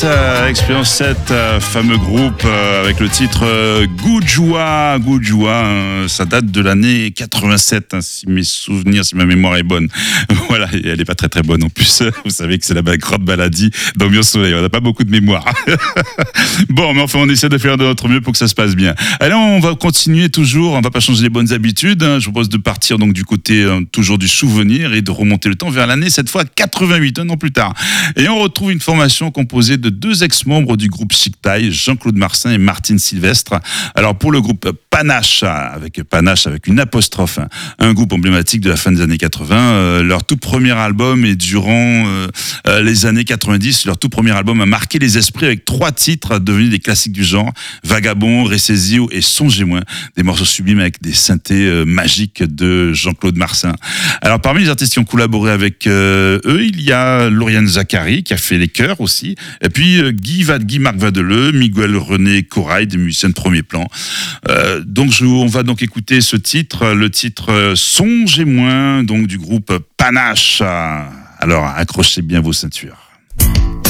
Expérience 7, fameux groupe avec le titre Goujoua. Ça date de l'année 87, si mes souvenirs, si ma mémoire est bonne. Voilà, et elle n'est pas très très bonne en plus. Vous savez que c'est la grande maladie d'ambiance soleil. On n'a pas beaucoup de mémoire. Bon, mais enfin, on essaie de faire de notre mieux pour que ça se passe bien. Allez, on va continuer toujours. On va pas changer les bonnes habitudes. Je vous propose de partir donc du côté toujours du souvenir et de remonter le temps vers l'année, cette fois 88, un an plus tard. Et on retrouve une formation composée de deux ex-membres du groupe Chic Taille, Jean-Claude Marsin et Martine Sylvestre. Alors pour le groupe Panache avec une apostrophe, un groupe emblématique de la fin des années 80. Leur tout premier album et durant les années 90, leur tout premier album a marqué les esprits avec 3 titres devenus des classiques du genre: Vagabond, Recesio et Songez-moi, des morceaux sublimes avec des synthés magiques de Jean-Claude Marsin. Alors parmi les artistes qui ont collaboré avec eux, il y a Lauriane Zacharie qui a fait les chœurs aussi, et puis Guy-Marc Vadeleux, Miguel René Corail, des musiciens de premier plan. On va donc écouter ce titre, le titre Songez-moi, donc du groupe Panache. Alors accrochez bien vos ceintures.